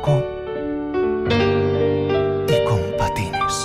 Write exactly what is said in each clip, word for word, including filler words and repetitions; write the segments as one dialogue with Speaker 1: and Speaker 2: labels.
Speaker 1: loco y con patines.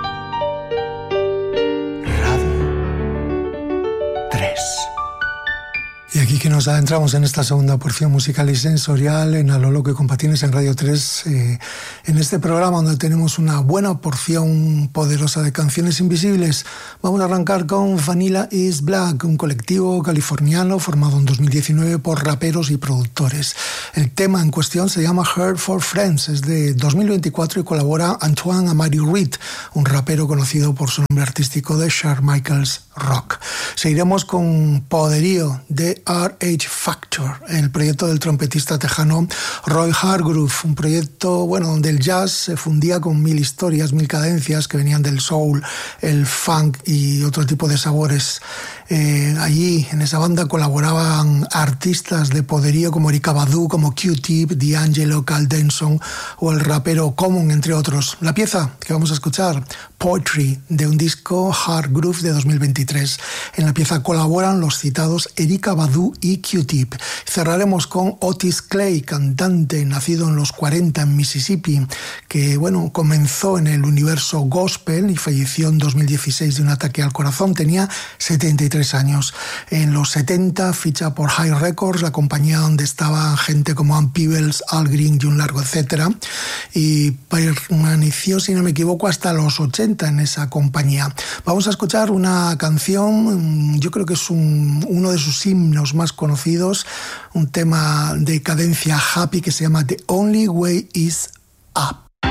Speaker 1: Radio tres. Y aquí que nos adentramos en esta segunda porción musical y sensorial en A lo loco y con patines en Radio tres, eh, en este programa donde tenemos una buena porción poderosa de canciones invisibles. Vamos a arrancar con Vanilla is Black, un colectivo californiano formado en dos mil diecinueve por raperos y productores. El tema en cuestión se llama Heard for Friends, es de dos mil veinticuatro y colabora Antoine Amari Reed, un rapero conocido por su nombre artístico de Shawn Michaels Rock. Seguiremos con Poderío de R H Factor, el proyecto del trompetista tejano Roy Hargrove, un proyecto bueno donde el jazz se fundía con mil historias, mil cadencias que venían del soul, el funk y otro tipo de sabores. Eh, allí en esa banda colaboraban artistas de poderío como Erykah Badu, como Q-Tip, D'Angelo, Carl Denson o el rapero Common, entre otros. La pieza que vamos a escuchar, Poetry, de un disco Hard Groove de dos mil veintitrés. En la pieza colaboran los citados Erykah Badu y Q-Tip. Cerraremos con Otis Clay, cantante nacido en los cuarenta en Mississippi, que bueno, comenzó en el universo gospel y falleció en dos mil dieciséis de un ataque al corazón. Tenía setenta y tres años. En los setenta ficha por High Records, la compañía donde estaban gente como Ann Peebles, Al Green y un largo etcétera, y permaneció, si no me equivoco, hasta los ochenta en esa compañía. Vamos a escuchar una canción, yo creo que es un, uno de sus himnos más conocidos, un tema de cadencia happy que se llama The Only Way Is Up.